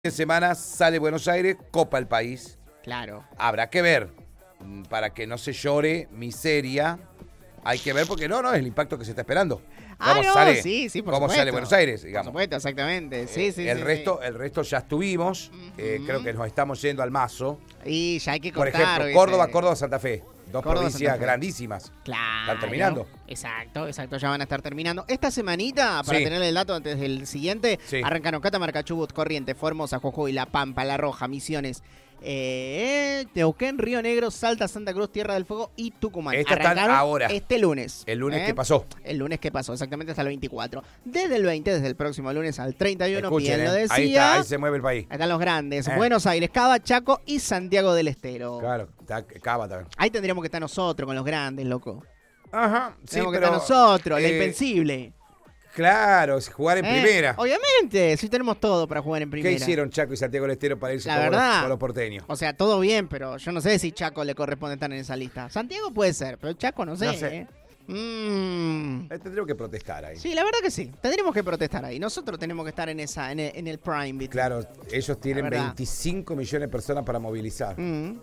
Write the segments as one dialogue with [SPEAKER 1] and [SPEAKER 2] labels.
[SPEAKER 1] En semana sale Buenos Aires, Copa el País.
[SPEAKER 2] Claro.
[SPEAKER 1] Habrá que ver, para que no se llore miseria. Hay que ver porque no es el impacto que se está esperando. ¿Cómo sale?
[SPEAKER 2] Sí, por
[SPEAKER 1] cómo
[SPEAKER 2] supuesto.
[SPEAKER 1] sale Buenos Aires, digamos.
[SPEAKER 2] Por supuesto, exactamente. Sí.
[SPEAKER 1] El resto ya estuvimos. Creo que nos estamos yendo al mazo.
[SPEAKER 2] Y ya hay que
[SPEAKER 1] Por
[SPEAKER 2] cortar.
[SPEAKER 1] ejemplo,
[SPEAKER 2] ¿viste?
[SPEAKER 1] Córdoba, Santa Fe. Dos
[SPEAKER 2] Córdoba,
[SPEAKER 1] provincias
[SPEAKER 2] Santa Fe.
[SPEAKER 1] grandísimas.
[SPEAKER 2] Claro.
[SPEAKER 1] Están terminando.
[SPEAKER 2] Exacto, ya van a estar terminando. Esta semanita, para
[SPEAKER 1] Sí.
[SPEAKER 2] tener el dato antes del siguiente,
[SPEAKER 1] Sí.
[SPEAKER 2] arrancaron Catamarca, Chubut, Corrientes, Formosa, Jujuy, La Pampa, La Roja, Misiones, Neuquén, Río Negro, Salta, Santa Cruz, Tierra del Fuego y Tucumán.
[SPEAKER 1] Estas están
[SPEAKER 2] Arrancaron
[SPEAKER 1] ahora.
[SPEAKER 2] este lunes.
[SPEAKER 1] El lunes que pasó.
[SPEAKER 2] El lunes que pasó, exactamente hasta el 24. Desde el 20, desde el próximo lunes al 31,
[SPEAKER 1] Escuchen,
[SPEAKER 2] bien lo decía.
[SPEAKER 1] ahí está, ahí se mueve el país.
[SPEAKER 2] Ahí están los grandes. Buenos Aires, Cava, Chaco y Santiago del Estero.
[SPEAKER 1] Claro, está Cava también.
[SPEAKER 2] Ahí tendríamos que estar nosotros con los grandes, loco.
[SPEAKER 1] Ajá, sí,
[SPEAKER 2] Tenemos que
[SPEAKER 1] pero...
[SPEAKER 2] estar nosotros, la invencible.
[SPEAKER 1] Claro, jugar en primera.
[SPEAKER 2] Obviamente, sí tenemos todo para jugar en primera.
[SPEAKER 1] ¿Qué hicieron Chaco y Santiago del Estero para irse
[SPEAKER 2] La
[SPEAKER 1] con
[SPEAKER 2] verdad.
[SPEAKER 1] los porteños?
[SPEAKER 2] O sea, todo bien, pero yo no sé si Chaco le corresponde estar en esa lista. Santiago puede ser, pero Chaco no sé.
[SPEAKER 1] No sé. Tendríamos que protestar ahí.
[SPEAKER 2] Sí, la verdad que sí. Tendríamos que protestar ahí. Nosotros tenemos que estar en el prime. ¿viste?
[SPEAKER 1] Claro, ellos tienen
[SPEAKER 2] La verdad.
[SPEAKER 1] 25 millones de personas para movilizar.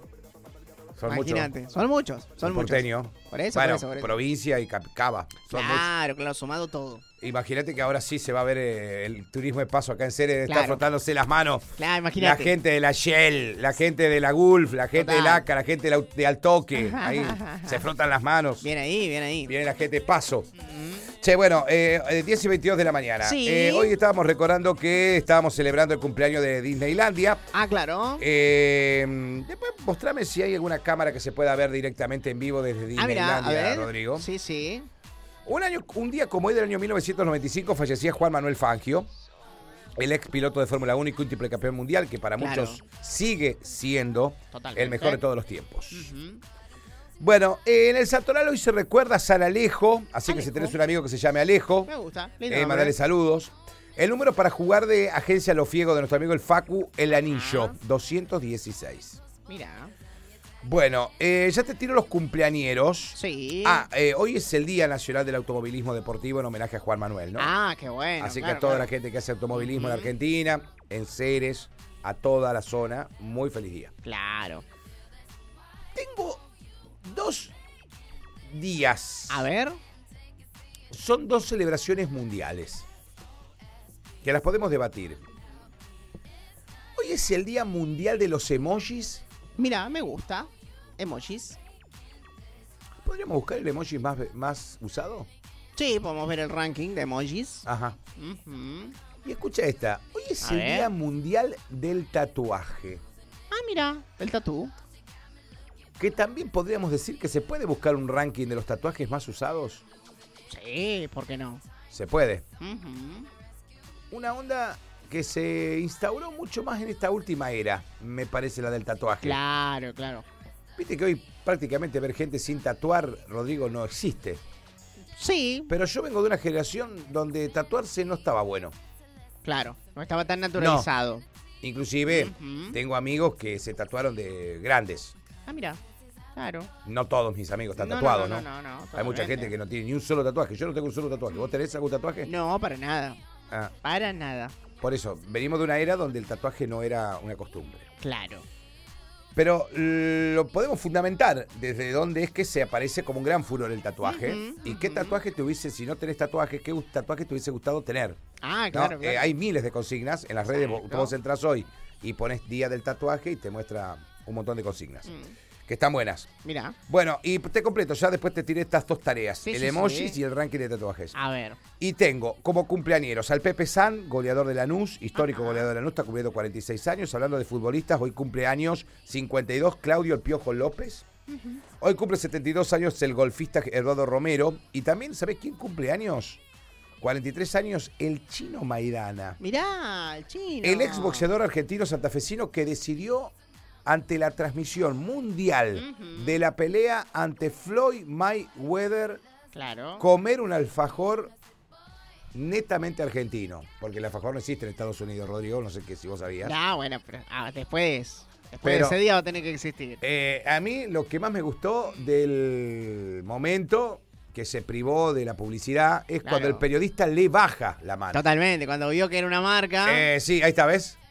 [SPEAKER 1] Son
[SPEAKER 2] Imagínate,
[SPEAKER 1] muchos.
[SPEAKER 2] son muchos. Son muchos.
[SPEAKER 1] Porteño.
[SPEAKER 2] Por eso,
[SPEAKER 1] bueno,
[SPEAKER 2] por eso.
[SPEAKER 1] provincia y Cava. Son muchos.
[SPEAKER 2] Claro, sumado todo.
[SPEAKER 1] Imagínate que ahora sí se va a ver el turismo de paso acá en Ceres, está
[SPEAKER 2] Claro.
[SPEAKER 1] frotándose las manos.
[SPEAKER 2] Claro,
[SPEAKER 1] La
[SPEAKER 2] imagínate.
[SPEAKER 1] gente de la Shell, la gente de la Gulf, la gente
[SPEAKER 2] Total.
[SPEAKER 1] del ACA, la gente de Altoque. Ahí se frotan las manos.
[SPEAKER 2] Bien ahí.
[SPEAKER 1] Viene la gente de paso. Che, bueno, 10 y 22 de la mañana.
[SPEAKER 2] Sí.
[SPEAKER 1] Hoy estábamos recordando que estábamos celebrando el cumpleaños de Disneylandia.
[SPEAKER 2] Claro.
[SPEAKER 1] Después mostrame si hay alguna cámara que se pueda ver directamente en vivo desde
[SPEAKER 2] Mirá, a
[SPEAKER 1] Disneylandia,
[SPEAKER 2] ver.
[SPEAKER 1] Rodrigo.
[SPEAKER 2] Sí.
[SPEAKER 1] Un día como hoy del año 1995 fallecía Juan Manuel Fangio, el ex piloto de Fórmula 1 y múltiple campeón mundial, que para
[SPEAKER 2] Claro.
[SPEAKER 1] muchos sigue siendo
[SPEAKER 2] Totalmente.
[SPEAKER 1] el mejor de todos los tiempos. Bueno, en el Santoral hoy se recuerda a San Alejo, así que si
[SPEAKER 2] Alejo.
[SPEAKER 1] tenés un amigo que se llame Alejo,
[SPEAKER 2] Me gusta. Lindo nombre.
[SPEAKER 1] mandale saludos. El número para jugar de Agencia Lofiego de nuestro amigo el Facu, el anillo, 216.
[SPEAKER 2] Mira.
[SPEAKER 1] Bueno, ya te tiro los cumpleañeros.
[SPEAKER 2] Sí.
[SPEAKER 1] Hoy es el Día Nacional del Automovilismo Deportivo en homenaje a Juan Manuel, ¿no?
[SPEAKER 2] Qué bueno.
[SPEAKER 1] Así que
[SPEAKER 2] claro,
[SPEAKER 1] a toda
[SPEAKER 2] claro.
[SPEAKER 1] la gente que hace automovilismo en Argentina, en Ceres, a toda la zona, muy feliz día.
[SPEAKER 2] Claro.
[SPEAKER 1] Tengo 2 días.
[SPEAKER 2] A ver.
[SPEAKER 1] Son 2 celebraciones mundiales que las podemos debatir. Hoy es el Día Mundial de los Emojis.
[SPEAKER 2] Mira, me gusta. Emojis.
[SPEAKER 1] ¿Podríamos buscar el emoji más usado?
[SPEAKER 2] Sí, podemos ver el ranking de emojis.
[SPEAKER 1] Ajá.
[SPEAKER 2] Ujú.
[SPEAKER 1] Y escucha esta. Hoy es
[SPEAKER 2] A
[SPEAKER 1] el
[SPEAKER 2] ver.
[SPEAKER 1] Día Mundial del Tatuaje.
[SPEAKER 2] Mira, el tatú.
[SPEAKER 1] Que también podríamos decir que se puede buscar un ranking de los tatuajes más usados.
[SPEAKER 2] Sí, ¿por qué no?
[SPEAKER 1] Se puede.
[SPEAKER 2] Ujú.
[SPEAKER 1] Una onda que se instauró mucho más en esta última era, me parece, la del tatuaje.
[SPEAKER 2] Claro.
[SPEAKER 1] Viste que hoy prácticamente ver gente sin tatuar, Rodrigo, no existe.
[SPEAKER 2] Sí,
[SPEAKER 1] Pero yo vengo de una generación donde tatuarse no estaba bueno.
[SPEAKER 2] claro. No estaba tan naturalizado.
[SPEAKER 1] Inclusive
[SPEAKER 2] Ujú.
[SPEAKER 1] tengo amigos que se tatuaron de grandes.
[SPEAKER 2] Mira. Claro.
[SPEAKER 1] No todos mis amigos están
[SPEAKER 2] No,
[SPEAKER 1] tatuados,
[SPEAKER 2] no,
[SPEAKER 1] ¿no?
[SPEAKER 2] no,
[SPEAKER 1] Hay mucha
[SPEAKER 2] totalmente.
[SPEAKER 1] gente que no tiene ni un solo tatuaje. Yo no tengo un solo tatuaje. ¿Vos tenés algún tatuaje?
[SPEAKER 2] No, para nada.
[SPEAKER 1] Ah,
[SPEAKER 2] Para nada.
[SPEAKER 1] por eso, venimos de una era donde el tatuaje no era una costumbre.
[SPEAKER 2] Claro.
[SPEAKER 1] Pero lo podemos fundamentar desde dónde es que se aparece como un gran furor el tatuaje. ¿Y qué tatuaje te hubiese, si no tenés tatuaje, qué tatuaje te hubiese gustado tener? ¿No?
[SPEAKER 2] Claro.
[SPEAKER 1] Hay miles de consignas en las redes.
[SPEAKER 2] Exacto.
[SPEAKER 1] Vos entras hoy y pones Día del Tatuaje y te muestra un montón de consignas. Que están buenas.
[SPEAKER 2] Mira.
[SPEAKER 1] Bueno, y te completo, ya después te tiré estas 2 tareas.
[SPEAKER 2] Sí,
[SPEAKER 1] el
[SPEAKER 2] sí,
[SPEAKER 1] emojis
[SPEAKER 2] sí.
[SPEAKER 1] y el ranking de tatuajes.
[SPEAKER 2] A ver.
[SPEAKER 1] Y tengo como cumpleañeros al Pepe San, goleador de Lanús, histórico goleador de Lanús, está cumpliendo 46 años. Hablando de futbolistas, hoy cumpleaños 52, Claudio El Piojo López. Hoy cumple 72 años el golfista Eduardo Romero. Y también, ¿sabés quién cumple años? 43 años, el Chino Maidana.
[SPEAKER 2] Mirá, el chino.
[SPEAKER 1] El ex boxeador argentino santafesino que decidió, ante la transmisión mundial de la pelea ante Floyd Mayweather,
[SPEAKER 2] Claro.
[SPEAKER 1] comer un alfajor netamente argentino. Porque el alfajor no existe en Estados Unidos, Rodrigo, no sé qué si vos sabías.
[SPEAKER 2] Bueno, pero después
[SPEAKER 1] Pero-
[SPEAKER 2] de ese día va a tener que existir.
[SPEAKER 1] A mí lo que más me gustó del momento que se privó de la publicidad es
[SPEAKER 2] Claro.
[SPEAKER 1] cuando el periodista le baja la mano.
[SPEAKER 2] Totalmente, cuando vio que era una marca.
[SPEAKER 1] Sí, ahí está, ¿ves?